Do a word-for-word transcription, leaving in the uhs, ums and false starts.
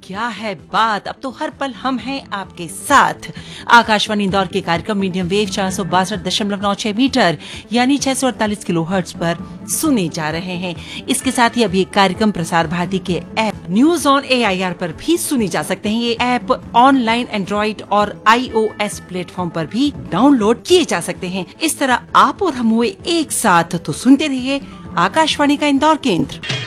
क्या है बात, अब तो हर पल हम हैं आपके साथ। आकाशवाणी इंदौर के कार्यक्रम मीडियम वेव चार सौ बासठ दशमलव नौ छह मीटर यानी छह सौ अड़तालीस किलो हर्ट्ज पर सुने जा रहे हैं। इसके साथ ही अभी एक कार्यक्रम प्रसार भारती के app news on A I R पर भी सुने जा सकते हैं। ये ऐप ऑनलाइन एंड्रॉइड और आई ओ एस प्लेटफॉर्म पर भी डाउनलोड किए जा सकते हैं। इस तरह आप और हम हुए एक साथ, तो सुनते रहिए आकाशवाणी का इंदौर केंद्र।